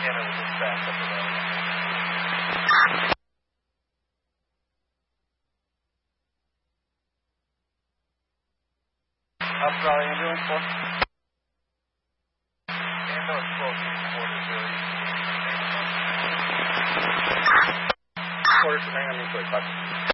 it was just fast up the road. How's Raleigh ambulance for? Ambulance 12 quarters, really. Quarters remaining on nuclear touch.